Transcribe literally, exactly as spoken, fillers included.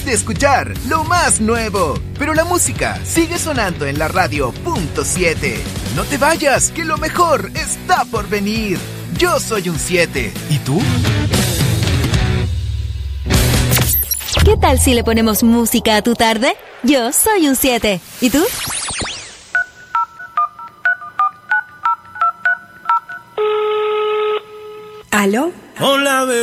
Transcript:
de escuchar lo más nuevo, pero la música sigue sonando en la radio punto siete. No te vayas, que lo mejor está por venir. Yo soy un siete. ¿Y tú? ¿Qué tal si le ponemos música a tu tarde? Yo soy un siete. ¿Y tú? ¿Aló? Hola, bebé.